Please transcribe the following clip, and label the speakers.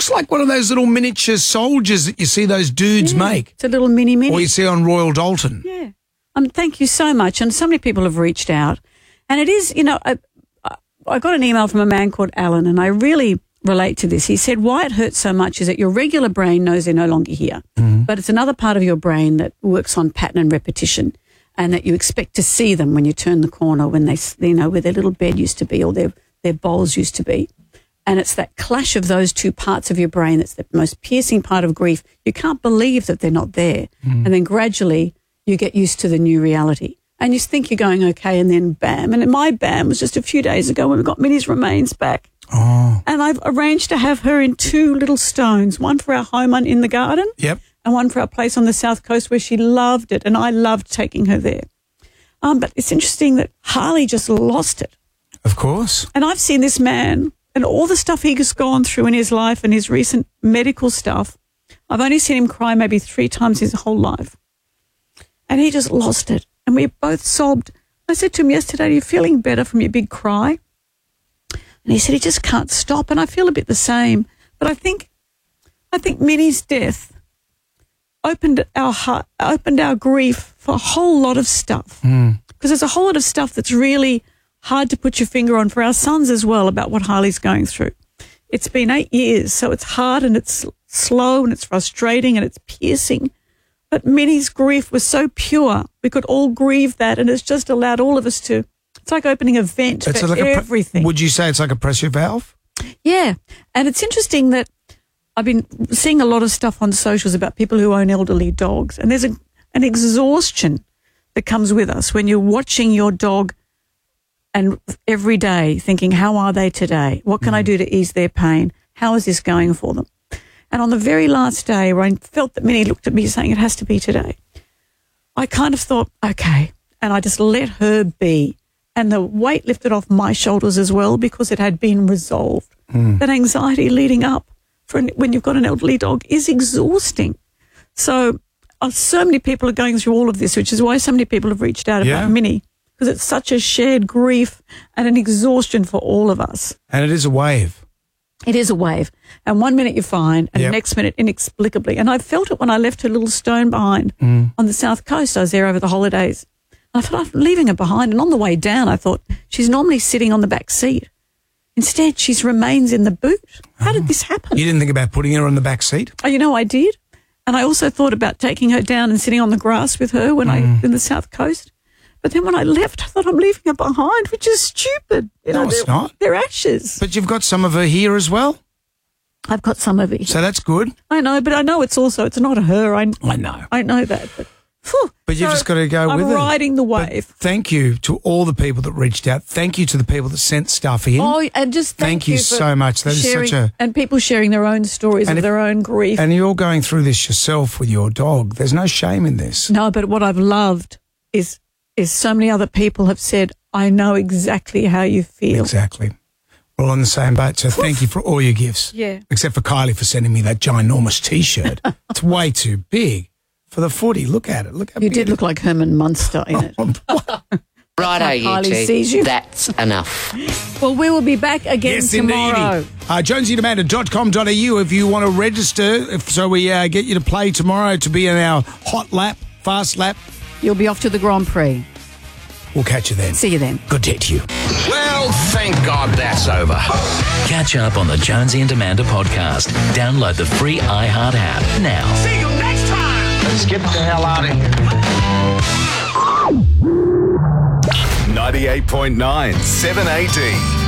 Speaker 1: looks like one of those little miniature soldiers that you see those dudes make.
Speaker 2: It's a little mini.
Speaker 1: Or you see on Royal Dalton.
Speaker 2: Yeah. Thank you so much. And so many people have reached out. And it is, I got an email from a man called Alan, and I really relate to this. He said, why it hurts so much is that your regular brain knows they're no longer here, but it's another part of your brain that works on pattern and repetition, and that you expect to see them when you turn the corner, when they, where their little bed used to be or their bowls used to be. And it's that clash of those two parts of your brain that's the most piercing part of grief. You can't believe that they're not there. And then gradually you get used to the new reality. And you think you're going okay, and then bam. And my bam was just a few days ago when we got Minnie's remains back.
Speaker 1: Oh.
Speaker 2: And I've arranged to have her in 2 little stones, one for our home in the garden,
Speaker 1: Yep.
Speaker 2: and one for our place on the south coast where she loved it, and I loved taking her there. But it's interesting that Harley just lost it.
Speaker 1: Of course.
Speaker 2: And I've seen this man and all the stuff he has gone through in his life and his recent medical stuff. I've only seen him cry maybe 3 times his whole life. And he just lost it. And we both sobbed. I said to him yesterday, are you feeling better from your big cry? And he said he just can't stop. And I feel a bit the same. But I think Minnie's death opened our heart, opened our grief for a whole lot of stuff. Because there's a whole lot of stuff that's really hard to put your finger on for our sons as well about what Harley's going through. It's been 8 years, so it's hard and it's slow and it's frustrating and it's piercing. But Minnie's grief was so pure. We could all grieve that, and it's just allowed all of us to. It's like opening a vent for
Speaker 1: like
Speaker 2: everything.
Speaker 1: Would you say it's like a pressure valve?
Speaker 2: Yeah. And it's interesting that I've been seeing a lot of stuff on socials about people who own elderly dogs, and there's an exhaustion that comes with us when you're watching your dog and every day thinking, how are they today? What can I do to ease their pain? How is this going for them? And on the very last day where I felt that Minnie looked at me saying it has to be today, I kind of thought, okay, and I just let her be. And the weight lifted off my shoulders as well because it had been resolved. That anxiety leading up when you've got an elderly dog is exhausting. So many people are going through all of this, which is why so many people have reached out about Minnie, because it's such a shared grief and an exhaustion for all of us.
Speaker 1: And it is a wave.
Speaker 2: It is a wave. And 1 minute you're fine, and the next minute inexplicably. And I felt it when I left her little stone behind on the south coast. I was there over the holidays. I thought, I'm leaving her behind. And on the way down, I thought, she's normally sitting on the back seat. Instead, she remains in the boot. How did this happen?
Speaker 1: You didn't think about putting her on the back seat?
Speaker 2: Oh, I did. And I also thought about taking her down and sitting on the grass with her when in the south coast. But then when I left, I thought I'm leaving her behind, which is stupid.
Speaker 1: No, it's not.
Speaker 2: They're ashes.
Speaker 1: But you've got some of her here as well?
Speaker 2: I've got some of it here.
Speaker 1: So that's good.
Speaker 2: I know, but I know it's not her. I know. I know that.
Speaker 1: But you've just got to go with it.
Speaker 2: I'm riding the wave.
Speaker 1: But thank you to all the people that reached out. Thank you to the people that sent stuff in.
Speaker 2: Oh, and just thank you
Speaker 1: so much. That
Speaker 2: sharing,
Speaker 1: is such a...
Speaker 2: And people sharing their own stories of their own grief.
Speaker 1: And you're going through this yourself with your dog. There's no shame in this.
Speaker 2: No, but what I've loved is so many other people have said, I know exactly how you feel.
Speaker 1: Exactly. We're all on the same boat, so thank you for all your gifts.
Speaker 2: Yeah.
Speaker 1: Except for Kylie for sending me that ginormous T-shirt. It's way too big for the footy. Look at it. Look how
Speaker 2: you
Speaker 1: big
Speaker 2: did look like Herman Munster in it.
Speaker 3: Righto, you two. That's enough.
Speaker 2: Well, we will be back again tomorrow.
Speaker 1: JonesyDemanda.com.au if you want to register, so we get you to play tomorrow to be in our hot lap, fast lap.
Speaker 2: You'll be off to the Grand Prix.
Speaker 1: We'll catch you then.
Speaker 2: See you then.
Speaker 1: Good day to you.
Speaker 4: Well, thank God that's over.
Speaker 5: Catch up on the Jonesy and Amanda podcast. Download the free iHeart app now.
Speaker 4: See you next time. Let's get the hell out of here.
Speaker 6: 98.9 7AD.